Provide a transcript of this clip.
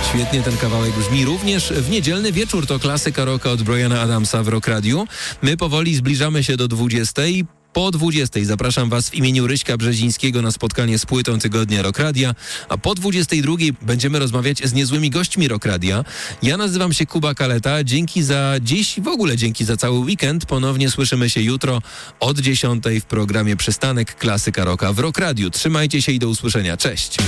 Świetnie ten kawałek brzmi również w niedzielny wieczór. To klasyka rocka od Briana Adamsa w Rock Radiu. My powoli zbliżamy się do 20. Po 20 zapraszam Was w imieniu Ryśka Brzezińskiego na spotkanie z płytą Tygodnia Rock Radia, a po 22 będziemy rozmawiać z niezłymi gośćmi Rock Radia. Ja nazywam się Kuba Kaleta. Dzięki za dziś i w ogóle dzięki za cały weekend. Ponownie słyszymy się jutro od 10 w programie Przystanek Klasyka Rocka w Rock Radiu. Trzymajcie się i do usłyszenia. Cześć!